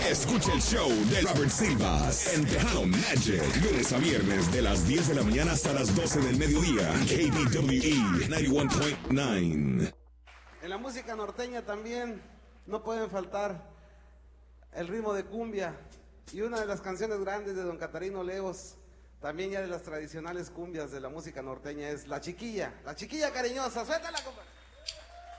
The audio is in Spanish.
Escucha el show de Robert Silvas en Tejano Magic, lunes a viernes de las 10 de la mañana hasta las 12 del mediodía. KBWE 91.9. En la música norteña también no pueden faltar el ritmo de cumbia. Y una de las canciones grandes de don Catarino Leos, también ya de las tradicionales cumbias de la música norteña, es La Chiquilla cariñosa. Suéltala, compadre.